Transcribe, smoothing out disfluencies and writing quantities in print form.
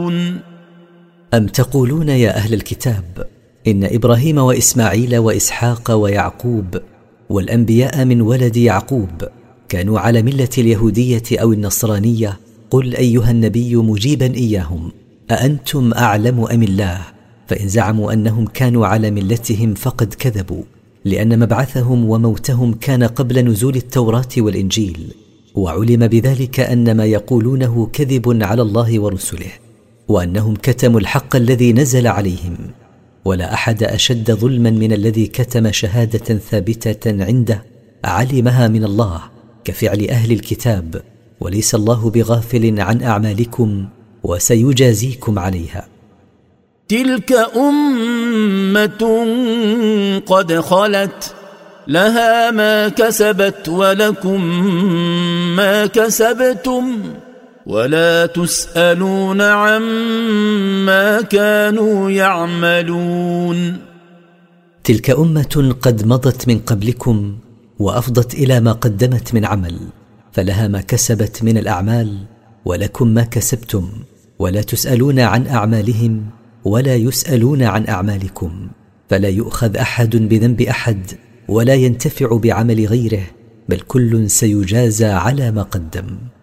أم تقولون يا أهل الكتاب إن إبراهيم وإسماعيل وإسحاق ويعقوب والأنبياء من ولد يعقوب كانوا على ملة اليهودية أو النصرانية؟ قل أيها النبي مجيبا إياهم: أأنتم أعلم أم الله؟ فإن زعموا أنهم كانوا على ملتهم فقد كذبوا، لأن مبعثهم وموتهم كان قبل نزول التوراة والإنجيل، وعلم بذلك أن ما يقولونه كذب على الله ورسله، وأنهم كتموا الحق الذي نزل عليهم. ولا أحد أشد ظلما من الذي كتم شهادة ثابتة عنده علمها من الله كفعل أهل الكتاب، وليس الله بغافل عن أعمالكم وسيجازيكم عليها. تلك أمة قد خلت لها ما كسبت ولكم ما كسبتم ولا تسألون عما كانوا يعملون. تلك أمة قد مضت من قبلكم وأفضت إلى ما قدمت من عمل، فلها ما كسبت من الأعمال ولكم ما كسبتم، ولا تسألون عن أعمالهم ولا يسألون عن أعمالكم، فلا يؤخذ أحد بذنب أحد ولا ينتفع بعمل غيره، بل كل سيجازى على ما قدم.